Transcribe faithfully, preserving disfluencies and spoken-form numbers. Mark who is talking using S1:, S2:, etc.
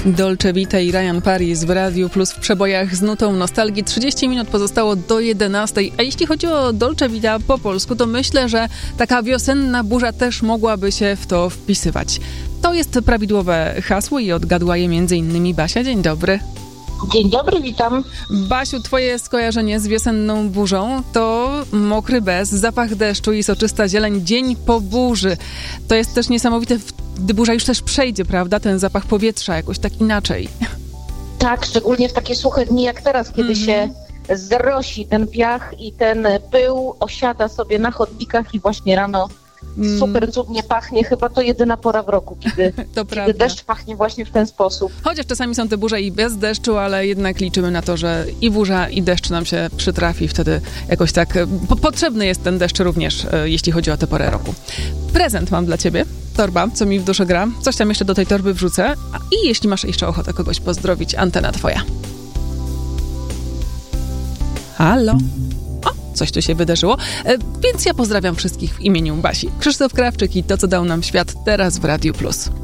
S1: Dolce Vita i Ryan Paris w Radiu Plus w przebojach z nutą nostalgii. trzydzieści minut pozostało do jedenastej. A jeśli chodzi o Dolce Vita po polsku, to myślę, że taka wiosenna burza też mogłaby się w to wpisywać. To jest prawidłowe hasło i odgadła je między innymi Basia. Dzień dobry.
S2: Dzień dobry, witam.
S1: Basiu, twoje skojarzenie z wiosenną burzą to mokry bez, zapach deszczu i soczysta zieleń, dzień po burzy. To jest też niesamowite, gdy burza już też przejdzie, prawda? Ten zapach powietrza jakoś tak inaczej.
S2: Tak, szczególnie w takie suche dni jak teraz, kiedy mm-hmm. się zrosi ten piach i ten pył osiada sobie na chodnikach i właśnie rano Mm. super cudnie pachnie. Chyba to jedyna pora w roku, kiedy,
S1: to
S2: kiedy deszcz pachnie właśnie w ten sposób.
S1: Chociaż czasami są te burze i bez deszczu, ale jednak liczymy na to, że i burza, i deszcz nam się przytrafi. Wtedy jakoś tak po- potrzebny jest ten deszcz również, e, jeśli chodzi o tę porę roku. Prezent mam dla ciebie. Torba, co mi w duszy gra. Coś tam jeszcze do tej torby wrzucę. A, i jeśli masz jeszcze ochotę kogoś pozdrowić, antena twoja. Halo? Coś tu się wydarzyło, e, więc ja pozdrawiam wszystkich w imieniu Basi. Krzysztof Krawczyk i to, co dał nam świat teraz w Radiu Plus.